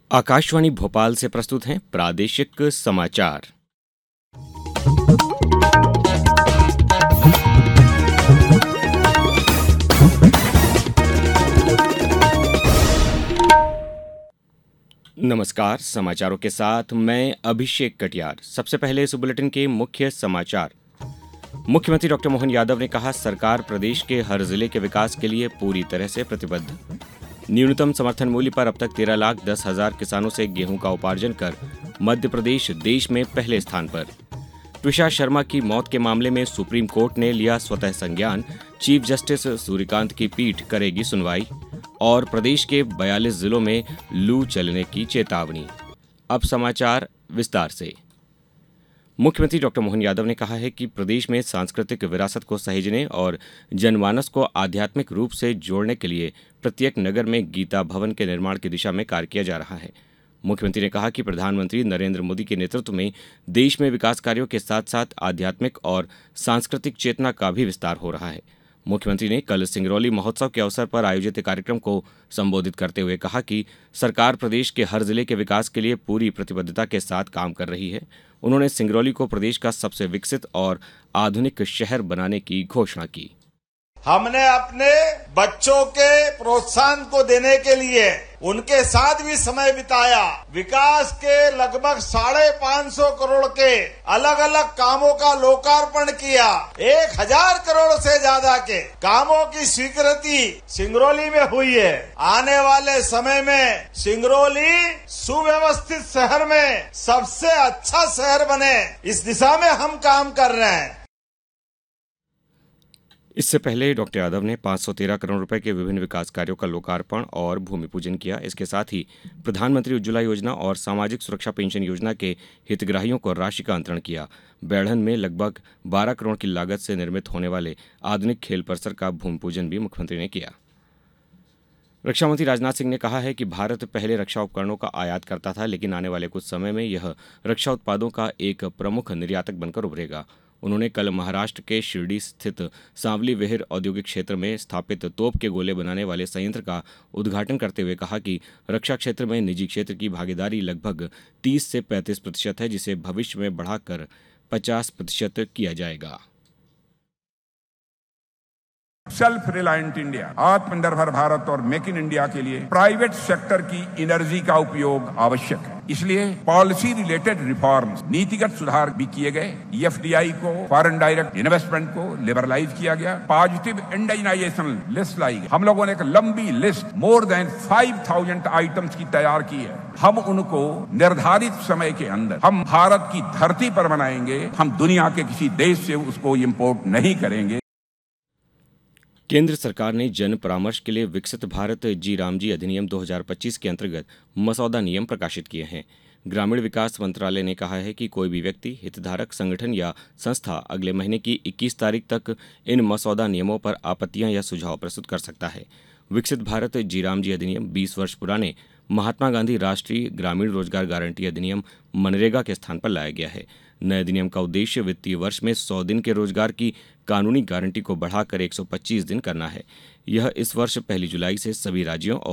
आकाशवाणी भोपाल से प्रस्तुत हैं प्रादेशिक समाचार। नमस्कार, समाचारों के साथ मैं अभिषेक कटियार। सबसे पहले इस बुलेटिन के मुख्य समाचार। मुख्यमंत्री डॉक्टर मोहन यादव ने कहा, सरकार प्रदेश के हर जिले के विकास के लिए पूरी तरह से प्रतिबद्ध। न्यूनतम समर्थन मूल्य पर अब तक 13,10,000 किसानों से गेहूं का उपार्जन कर मध्य प्रदेश देश में पहले स्थान पर। ट्विषा शर्मा की मौत के मामले में सुप्रीम कोर्ट ने लिया स्वतः संज्ञान, चीफ जस्टिस सूर्यकांत की पीठ करेगी सुनवाई। और प्रदेश के 42 जिलों में लू चलने की चेतावनी। अब समाचार विस्तार से। मुख्यमंत्री डॉक्टर मोहन यादव ने कहा है कि प्रदेश में सांस्कृतिक विरासत को सहेजने और जनमानस को आध्यात्मिक रूप से जोड़ने के लिए प्रत्येक नगर में गीता भवन के निर्माण की दिशा में कार्य किया जा रहा है। मुख्यमंत्री ने कहा कि प्रधानमंत्री नरेंद्र मोदी के नेतृत्व में देश में विकास कार्यों के साथ साथ आध्यात्मिक और सांस्कृतिक चेतना का भी विस्तार हो रहा है। मुख्यमंत्री ने कल सिंगरौली महोत्सव के अवसर पर आयोजित कार्यक्रम को संबोधित करते हुए कहा कि सरकार प्रदेश के हर जिले के विकास के लिए पूरी प्रतिबद्धता के साथ काम कर रही है। उन्होंने सिंगरौली को प्रदेश का सबसे विकसित और आधुनिक शहर बनाने की घोषणा की। हमने अपने बच्चों के प्रोत्साहन को देने के लिए उनके साथ भी समय बिताया। विकास के लगभग 550 करोड़ के अलग अलग कामों का लोकार्पण किया। 1,000 करोड़ से ज्यादा के कामों की स्वीकृति सिंगरौली में हुई है। आने वाले समय में सिंगरौली सुव्यवस्थित शहर में सबसे अच्छा शहर बने, इस दिशा में हम काम कर रहे हैं। इससे पहले डॉक्टर यादव ने 513 करोड़ रुपए के विभिन्न विकास कार्यों का लोकार्पण और भूमि पूजन किया। इसके साथ ही प्रधानमंत्री उज्ज्वला योजना और सामाजिक सुरक्षा पेंशन योजना के हितग्राहियों को राशि का अंतरण किया। बैढ़न में लगभग 12 करोड़ की लागत से निर्मित होने वाले आधुनिक खेल परिसर का भूमि पूजन भी मुख्यमंत्री ने किया। रक्षा मंत्री राजनाथ सिंह ने कहा है कि भारत पहले रक्षा उपकरणों का आयात करता था, लेकिन आने वाले कुछ समय में यह रक्षा उत्पादों का एक प्रमुख निर्यातक बनकर उभरेगा। उन्होंने कल महाराष्ट्र के शिरडी स्थित सांवली विहिर औद्योगिक क्षेत्र में स्थापित तोप के गोले बनाने वाले संयंत्र का उद्घाटन करते हुए कहा कि रक्षा क्षेत्र में निजी क्षेत्र की भागीदारी लगभग 30 से 35% है, जिसे भविष्य में बढ़ाकर 50% किया जाएगा। सेल्फ रिलायंट इंडिया, आत्मनिर्भर भारत और मेक इन इंडिया के लिए प्राइवेट सेक्टर की एनर्जी का उपयोग आवश्यक है। इसलिए पॉलिसी रिलेटेड रिफॉर्म्स, नीतिगत सुधार भी किए गए। एफडीआई को, फॉरेन डायरेक्ट इन्वेस्टमेंट को लिबरलाइज किया गया। पॉजिटिव इंडाइनाइजेशन लिस्ट लाई गई। हम लोगों ने एक लंबी लिस्ट मोर देन 5,000 आइटम्स की तैयार की है। हम उनको निर्धारित समय के अंदर हम भारत की धरती पर बनाएंगे। हम दुनिया के किसी देश से उसको इम्पोर्ट नहीं करेंगे। केंद्र सरकार ने जन परामर्श के लिए विकसित भारत जी रामजी अधिनियम 2025 के अंतर्गत मसौदा नियम प्रकाशित किए हैं। ग्रामीण विकास मंत्रालय ने कहा है कि कोई भी व्यक्ति, हितधारक संगठन या संस्था अगले महीने की 21 तारीख तक इन मसौदा नियमों पर आपत्तियां या सुझाव प्रस्तुत कर सकता है। विकसित भारत जी रामजी अधिनियम 20 वर्ष पुराने महात्मा गांधी राष्ट्रीय ग्रामीण रोजगार गारंटी अधिनियम मनरेगा के स्थान पर लाया गया है। नए अधिनियम का उद्देश्य वित्तीय वर्ष में 100 दिन के रोजगार की कानूनी गारंटी को बढ़ाकर 125 दिन करना है। यह इस वर्ष 1 जुलाई से सभी राज्यों